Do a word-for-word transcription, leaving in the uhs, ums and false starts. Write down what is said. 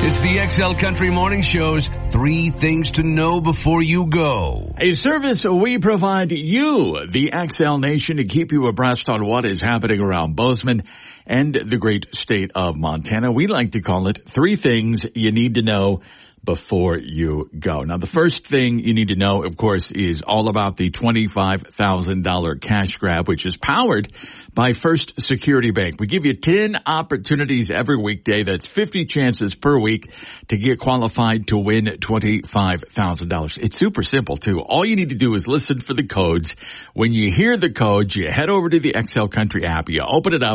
It's the X L Country Morning Show's Three Things to Know Before You Go. A service we provide you, the X L Nation, to keep you abreast on what is happening around Bozeman and the great state of Montana. We like to call it Three Things You Need to Know Before You Go. Now, the first thing you need to know, of course, is all about the twenty-five thousand dollars cash grab, which is powered by First Security Bank. We give you ten opportunities every weekday. That's fifty chances per week to get qualified to win twenty-five thousand dollars. It's super simple, too. All you need to do is listen for the codes. When you hear the codes, you head over to the X L Country app, you open it up,